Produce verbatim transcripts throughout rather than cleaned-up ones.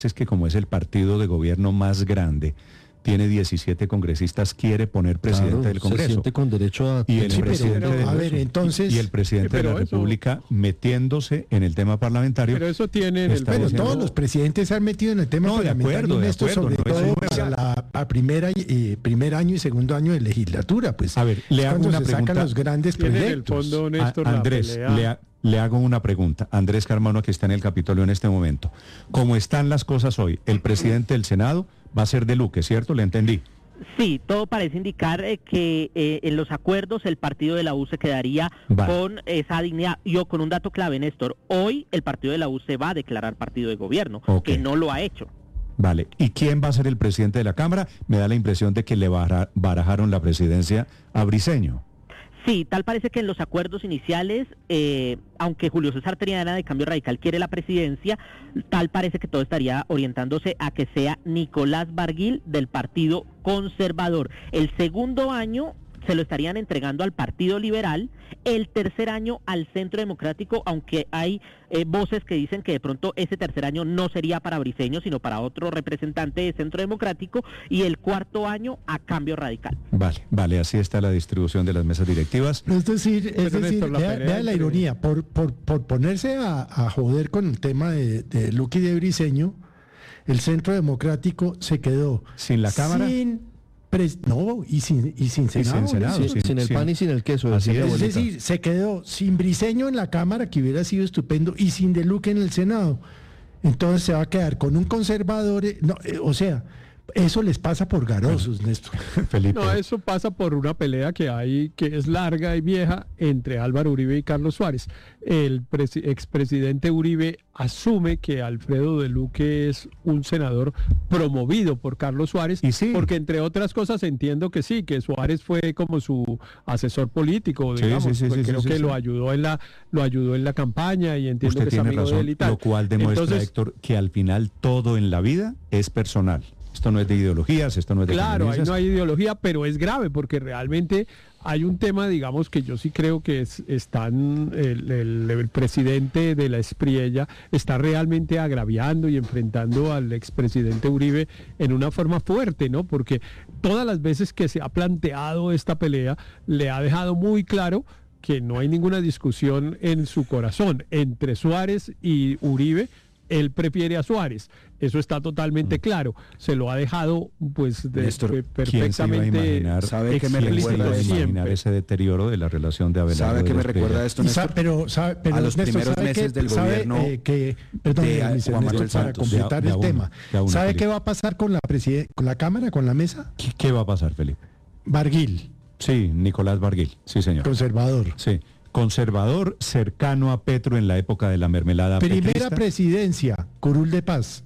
es que como es el partido de gobierno más grande, tiene diecisiete congresistas, quiere poner presidente claro, del Congreso. Se siente con derecho a... Y el sí, presidente pero, del, a ver, entonces, y el presidente de la eso, República metiéndose en el tema parlamentario. Pero eso tiene en el está Bueno, diciendo, todos los presidentes se han metido en el tema No, de parlamentario, acuerdo, de Néstor, acuerdo, sobre no es todo nueva. para la a primera y, eh, primer año y segundo año de legislatura, pues. A ver, le es hago cuando una se pregunta. sacan los grandes Tiene en el proyectos. fondo, A- Néstor, la Andrés, pelea. le, ha- le hago una pregunta. Andrés Carmona, que está en el Capitolio en este momento. Como están las cosas hoy, el presidente del Senado va a ser de Luque, ¿cierto? Le entendí. Sí, todo parece indicar eh, que eh, en los acuerdos el partido de la U se quedaría Vale. con esa dignidad. Yo con un dato clave, Néstor, hoy el partido de la U se va a declarar partido de gobierno, Ok. que no lo ha hecho. Vale. ¿Y quién va a ser el presidente de la Cámara? Me da la impresión de que le bara- barajaron la presidencia a Briceño. Sí, tal parece que en los acuerdos iniciales, eh, aunque Julio César Triana de Cambio Radical quiere la presidencia, tal parece que todo estaría orientándose a que sea Nicolás Barguil del Partido Conservador. El segundo año se lo estarían entregando al Partido Liberal, el tercer año al Centro Democrático, aunque hay eh, voces que dicen que de pronto ese tercer año no sería para Briceño, sino para otro representante de Centro Democrático, y el cuarto año a Cambio Radical. Vale, vale, así está la distribución de las mesas directivas. Es decir, es Pero, decir, Néstor, la vea, pelea vea la entre- ironía, por, por, por ponerse a, a joder con el tema de, de Luque y de Briceño, el Centro Democrático se quedó ¿Sin la Cámara? sin pres- no, y sin, y sin sin Senado. Senado, Néstor. sin, sin- sin el sin- pan y sin el queso. Así decía mi es. Es abuelita. decir, se quedó sin Briceño en la Cámara, que hubiera sido estupendo, y sin De Luque en el Senado. Entonces se va a quedar con un conservador, eh, no, eh, o sea, eso les pasa por garosos, Néstor. Felipe. No, eso pasa por una pelea que hay, que es larga y vieja, entre Álvaro Uribe y Carlos Suárez. El presi- expresidente Uribe asume que Alfredo de Luque es un senador promovido por Carlos Suárez, Y sí. porque entre otras cosas entiendo que sí, que Suárez fue como su asesor político, Sí, digamos, sí, sí, pues sí, creo sí, que sí. lo ayudó en la lo ayudó en la campaña y entiendo Usted que es tiene amigo de razón, él y tal. lo cual demuestra, Entonces, Héctor, que al final todo en la vida es personal. Esto no es de ideologías, esto no es de claro, ahí conveniencias. no hay ideología, pero es grave porque realmente hay un tema, digamos, que yo sí creo que es, están, el, el- el presidente de la Espriella está realmente agraviando y enfrentando al expresidente Uribe en una forma fuerte, ¿no? Porque todas las veces que se ha planteado esta pelea, le ha dejado muy claro que no hay ninguna discusión en su corazón entre Suárez y Uribe. Él prefiere a Suárez, eso está totalmente claro, se lo ha dejado pues de, Néstor, de ¿Quién se iba a perfectamente imaginar, ¿sabe qué me quién se recuerda iba a eso? imaginar Siempre. ese deterioro de la relación de Abelardo? ¿Sabe a qué de me Espriella? recuerda esto, Y sa- Néstor? pero, sabe, pero A los Néstor, primeros ¿sabe meses qué- del sabe, gobierno eh, que, perdón, de Juan Juan Manuel Néstor, para Santos. completar De a- el de a tema. uno, de a uno, ¿Sabe Felipe. qué va a pasar con la, preside- con la Cámara, con la mesa? ¿Qué, qué va a pasar, Felipe? Barguil, Sí, Nicolás Barguil, sí señor. conservador. Sí, conservador, cercano a Petro en la época de la mermelada Primera petrista. presidencia, Curul de Paz.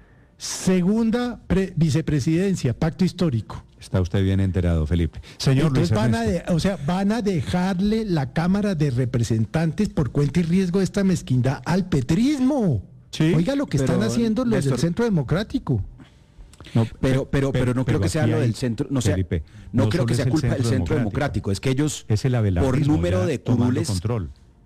Segunda pre- vicepresidencia, Pacto Histórico. Está usted bien enterado, Felipe. Señor Entonces Luis van a, Ernesto. de- o sea, van a dejarle la Cámara de Representantes por cuenta y riesgo de esta mezquindad al petrismo. Sí, Oiga lo que pero, están haciendo los Néstor, del Centro Democrático. No, Pero, pero, pero no creo que sea aquí lo hay- del centro, no sea, Felipe, no, no creo solo que es sea el culpa del Centro Centro Democrático. Democrático, es que ellos, es el por abelardismo número ya de tomando curules, control.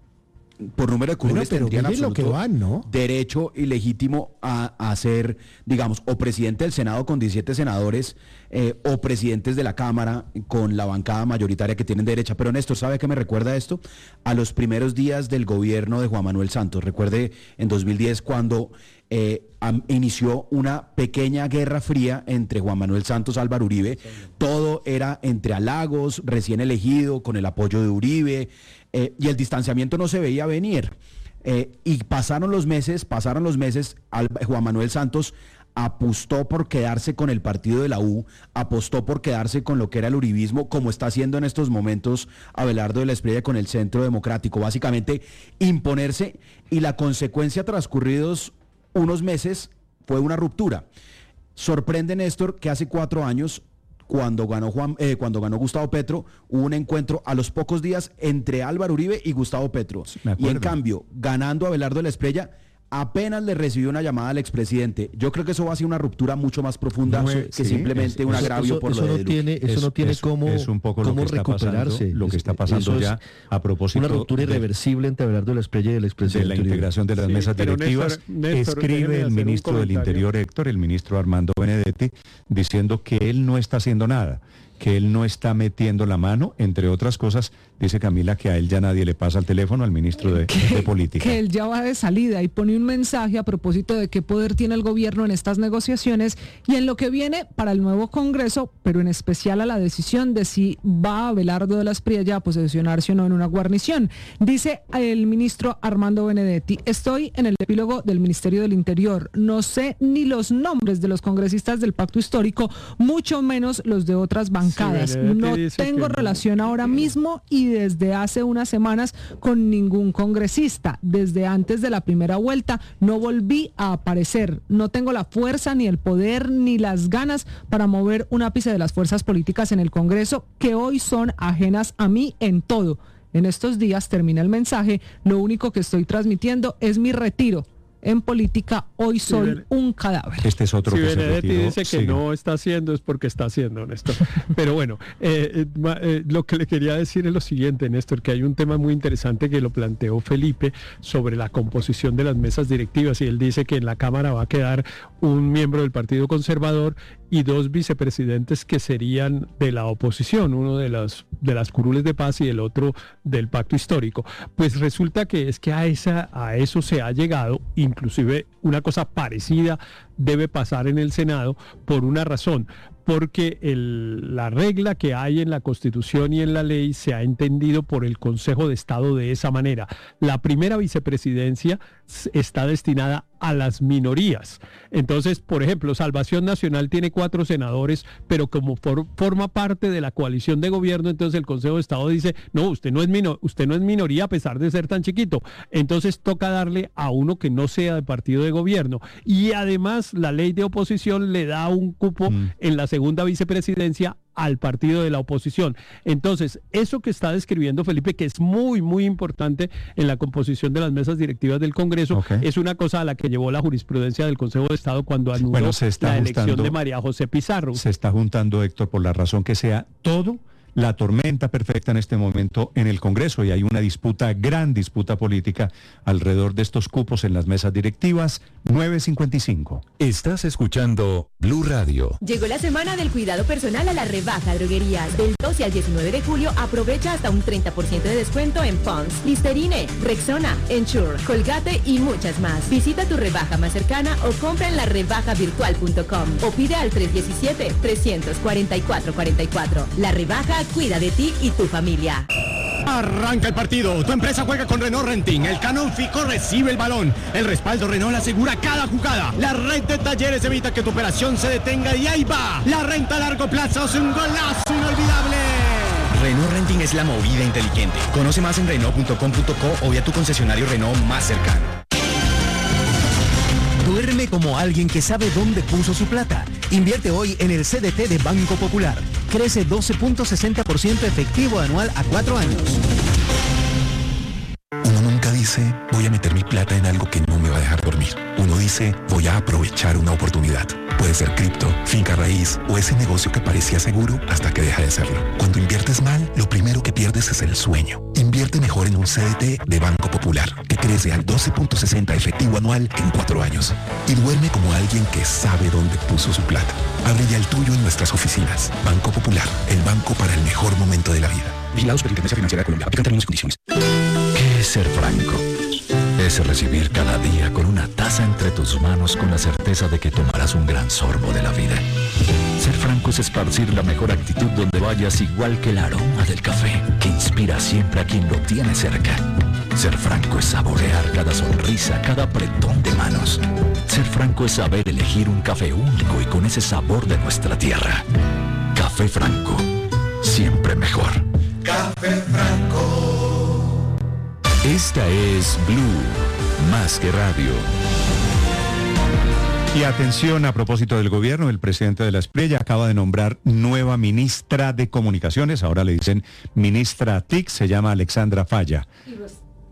por número de Bueno, curules pero tendrían mire lo que absoluto van, ¿no? derecho y legítimo a, a ser, digamos, o presidente del Senado con diecisiete senadores, eh, o presidentes de la Cámara con la bancada mayoritaria que tienen derecha. Pero Néstor, ¿sabe a qué me recuerda esto? A los primeros días del gobierno de Juan Manuel Santos. Recuerde en dos mil diez cuando eh, am- inició una pequeña guerra fría entre Juan Manuel Santos y Álvaro Uribe. Todo era entre halagos, recién elegido, con el apoyo de Uribe, eh, y el distanciamiento no se veía venir. Eh, y pasaron los meses, pasaron los meses, Alba- Juan Manuel Santos apostó por quedarse con el partido de la U, apostó por quedarse con lo que era el uribismo, como está haciendo en estos momentos Abelardo de la Espriella con el Centro Democrático, básicamente imponerse, y la consecuencia transcurridos unos meses fue una ruptura. Sorprende, Néstor, que hace cuatro años, cuando ganó Juan, eh, cuando ganó Gustavo Petro, hubo un encuentro a los pocos días entre Álvaro Uribe y Gustavo Petro. Me Y en acuerdo. cambio, ganando Abelardo de la Espriella, apenas le recibió una llamada al expresidente. Yo creo que eso va a ser una ruptura mucho más profunda No, que sí, simplemente es- un eso- agravio eso, por eso lo de no Duque. tiene, eso Es- no tiene es- cómo, es un poco lo cómo que está pasando, recuperarse. lo que está Es- pasando eso ya es a propósito una ruptura de- irreversible entre Abelardo de la Espriella y el de expresidente la Uribe. integración de las Sí, mesas pero directivas. Néstor, Néstor, déjeme Escribe el hacer un ministro del comentario. Interior, Héctor, el ministro Armando Benedetti, diciendo que él no está haciendo nada, que él no está metiendo la mano, entre otras cosas, dice Camila que a él ya nadie le pasa el teléfono, al ministro de, de Política. Que él ya va de salida y pone un mensaje a propósito de qué poder tiene el gobierno en estas negociaciones y en lo que viene para el nuevo Congreso, pero en especial a la decisión de si va Abelardo de la Espriella a posesionarse o no en una guarnición. Dice el ministro Armando Benedetti: estoy en el epílogo del Ministerio del Interior, no sé ni los nombres de los congresistas del pacto histórico, mucho menos los de otras bancadas. Benedetti No dice tengo que- relación ahora mismo y desde hace unas semanas con ningún congresista. Desde antes de la primera vuelta no volví a aparecer. No tengo la fuerza, ni el poder, ni las ganas para mover un ápice de las fuerzas políticas en el Congreso, que hoy son ajenas a mí en todo. En estos días, termina el mensaje, lo único que estoy transmitiendo es mi retiro. En política, hoy soy Bene- un cadáver. Este es otro Si que se Benedetti retiró. dice que Sigue. no está haciendo es porque está haciendo, Néstor. Pero bueno, eh, eh, ma- eh, lo que le quería decir es lo siguiente, Néstor, que hay un tema muy interesante que lo planteó Felipe sobre la composición de las mesas directivas, y él dice que en la Cámara va a quedar un miembro del Partido Conservador y dos vicepresidentes que serían de la oposición, uno de las de las curules de paz y el otro del pacto histórico. Pues resulta que es que a esa a eso se ha llegado, inclusive una cosa parecida debe pasar en el Senado por una razón, porque el- la regla que hay en la Constitución y en la ley se ha entendido por el Consejo de Estado de esa manera. La primera vicepresidencia s- está destinada a las minorías. Entonces, por ejemplo, Salvación Nacional tiene cuatro senadores, pero como for- forma parte de la coalición de gobierno, entonces el Consejo de Estado dice, no, usted no es mino- usted no es minoría a pesar de ser tan chiquito. Entonces toca darle a uno que no sea de partido de gobierno. Y además la ley de oposición le da un cupo Mm. en la segunda vicepresidencia al partido de la oposición. Entonces, eso que está describiendo Felipe, que es muy, muy importante en la composición de las mesas directivas del Congreso, Ok. es una cosa a la que llevó la jurisprudencia del Consejo de Estado cuando anuló Bueno, se está la elección ajustando- de María José Pizarro. Se está juntando, Héctor, por la razón que sea, todo la tormenta perfecta en este momento en el Congreso, y hay una disputa, gran disputa política alrededor de estos cupos en las mesas directivas. Nueve cincuenta y cinco. Estás escuchando Blue Radio. Llegó la semana del cuidado personal a la rebaja droguerías. Del doce al diecinueve de julio aprovecha hasta un treinta por ciento de descuento en Pond's, Listerine, Rexona, Ensure, Colgate y muchas más. Visita tu rebaja más cercana o compra en la rebaja virtual punto com o pide al tres uno siete, tres cuatro cuatro cuatro cuatro. La rebaja cuida de ti y tu familia. Arranca el partido, tu empresa juega con Renault Renting, el Canon Fico recibe el balón, el respaldo Renault asegura cada jugada, la red de talleres evita que tu operación se detenga y ahí va, la renta a largo plazo es un golazo inolvidable. Renault Renting es la movida inteligente. Conoce más en Renault punto com punto co o vía tu concesionario Renault más cercano. Duerme como alguien que sabe dónde puso su plata. Invierte hoy en el C D T de Banco Popular. Crece doce punto sesenta por ciento efectivo anual a cuatro años. Uno nunca dice, voy a meter mi plata en algo que no me va a dejar dormir. Uno dice, voy a aprovechar una oportunidad. Puede ser cripto, finca raíz o ese negocio que parecía seguro hasta que deja de serlo. Cuando inviertes mal, lo primero que pierdes es el sueño. Invierte mejor en un C D T de Banco Popular, que crece al doce punto sesenta efectivo anual en cuatro años. Y duerme como alguien que sabe dónde puso su plata. Abre ya el tuyo en nuestras oficinas. Banco Popular, el banco para el mejor momento de la vida. Vigilados por Superintendencia Financiera de Colombia. Aplican términos y condiciones. ¿Qué es ser franco? Es recibir cada día con una taza entre tus manos con la certeza de que tomarás un gran sorbo de la vida. Ser franco es esparcir la mejor actitud donde vayas, igual que el aroma del café, que inspira siempre a quien lo tiene cerca. Ser franco es saborear cada sonrisa, cada apretón de manos. Ser franco es saber elegir un café único y con ese sabor de nuestra tierra. Café Franco, siempre mejor. Café Franco. Esta es Blue, más que radio. Y atención, a propósito del gobierno, el presidente de la Espriella acaba de nombrar nueva ministra de Comunicaciones, ahora le dicen ministra T I C, se llama Alexandra Falla.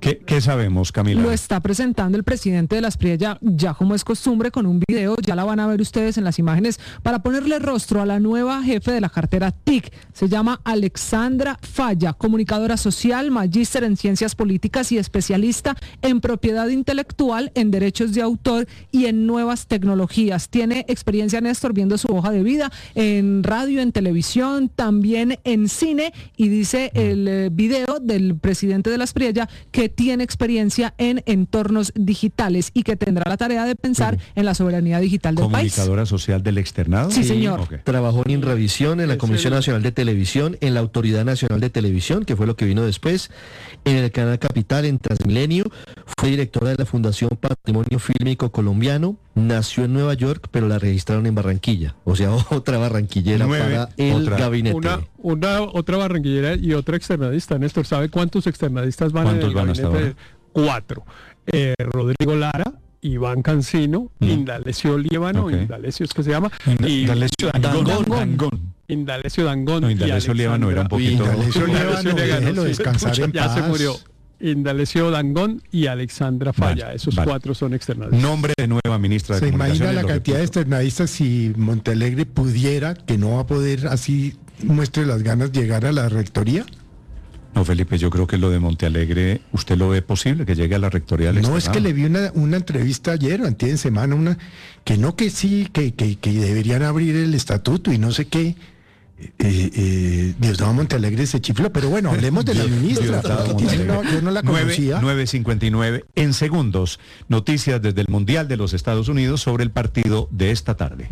¿Qué, qué sabemos, Camila? Lo está presentando el presidente de la Espriella, ya como es costumbre, con un video, ya la van a ver ustedes en las imágenes, para ponerle rostro a la nueva jefe de la cartera T I C. Se llama Alexandra Falla, comunicadora social, magíster en ciencias políticas y especialista en propiedad intelectual, en derechos de autor y en nuevas tecnologías. Tiene experiencia, Néstor, viendo su hoja de vida en radio, en televisión, también en cine, y dice el eh, video del presidente de la Espriella que tiene experiencia en entornos digitales y que tendrá la tarea de pensar sí. en la soberanía digital del país. ¿Comunicadora social del externado? Sí, señor. Okay. Trabajó en Inravisión, en la Comisión Nacional de Televisión, en la Autoridad Nacional de Televisión, que fue lo que vino después, en el Canal Capital, en Transmilenio. Fue directora de la Fundación Patrimonio Fílmico Colombiano. Nació en Nueva York, pero la registraron en Barranquilla. O sea, otra barranquillera Nueve, para el otra. gabinete. Una, una otra barranquillera y otra externadista. Néstor, ¿sabe cuántos externadistas van en el van gabinete? Cuatro. Eh, Rodrigo Lara, Iván Cancino, mm. Indalecio Líbano, okay. Indalecio es que se llama, Ind- y Indalecio Dangón. Dangón. Dangón. Indalecio Dangón. No, Indalecio Líbano era un poquito. Indalecio Líbano, déjelo descansar en ya paz. se murió. Indalecio Dangón y Alexandra Falla, vale, esos vale. cuatro son externadistas. Nombre de nueva ministra de ¿Se Comunicaciones? imagina la cantidad de externadistas si Montealegre pudiera, que no va a poder así muestre las ganas, llegar a la rectoría? No, Felipe, yo creo que lo de Montealegre, ¿usted lo ve posible que llegue a la rectoría del No, Estado? es que le vi una, una entrevista ayer o antes de semana, una que no, que sí, que, que, que deberían abrir el estatuto y no sé qué. Eh, eh, Diosdado Montealegre se chifló, pero bueno, hablemos de la ministra. No, yo no la conocía. nueve cincuenta y nueve en segundos. Noticias desde el Mundial de los Estados Unidos sobre el partido de esta tarde.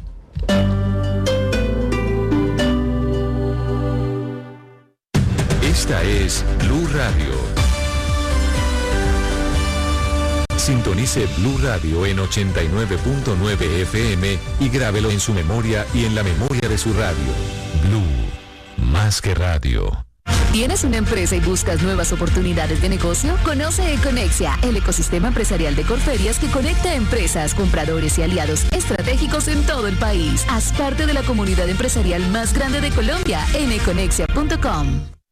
Esta es Blue Radio. Sintonice Blue Radio en ochenta y nueve punto nueve F M y grábelo en su memoria y en la memoria de su radio. Blue, más que radio. ¿Tienes una empresa y buscas nuevas oportunidades de negocio? Conoce Econexia, el ecosistema empresarial de Corferias que conecta a empresas, compradores y aliados estratégicos en todo el país. Haz parte de la comunidad empresarial más grande de Colombia en econexia punto com.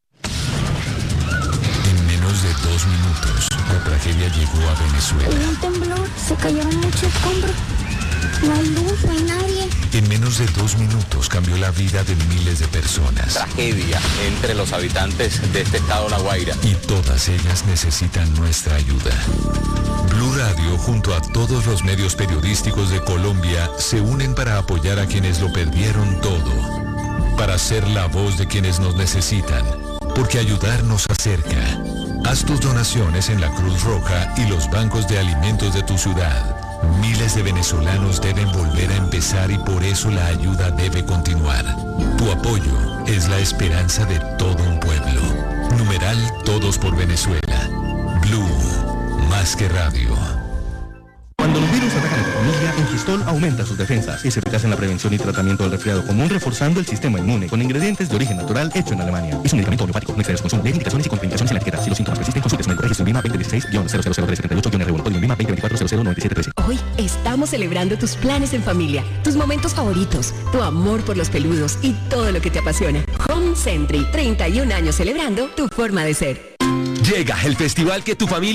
En menos de dos minutos, la tragedia llegó a Venezuela. Hubo un temblor, se cayeron muchos escombros. No hay luz, no hay nadie. En menos de dos minutos cambió la vida de miles de personas. Tragedia entre los habitantes de este estado La Guaira. Y todas ellas necesitan nuestra ayuda. Blue Radio, junto a todos los medios periodísticos de Colombia, se unen para apoyar a quienes lo perdieron todo. Para ser la voz de quienes nos necesitan. Porque ayudar nos acerca. Haz tus donaciones en la Cruz Roja y los bancos de alimentos de tu ciudad. Miles de venezolanos deben volver a empezar y por eso la ayuda debe continuar. Tu apoyo es la esperanza de todo un pueblo. Numeral Todos por Venezuela. Blue, más que radio. Cuando los virus atacan a tu familia, Engistol aumenta sus defensas. Es eficaz en la prevención y tratamiento del resfriado común, reforzando el sistema inmune con ingredientes de origen natural hecho en Alemania. Es un medicamento homeopático, no excede su consumo. Lee indicaciones y contraindicaciones en la etiqueta. Si los síntomas persisten, consulte a su médico. Registro INVIMA veinte dieciséis cero cero cero tres setenta y ocho R uno, código INVIMA veinte veinticuatro cero cero noventa y siete trece. Hoy estamos celebrando tus planes en familia, tus momentos favoritos, tu amor por los peludos y todo lo que te apasiona. Home Century, treinta y un años celebrando tu forma de ser. Llega el festival que tu familia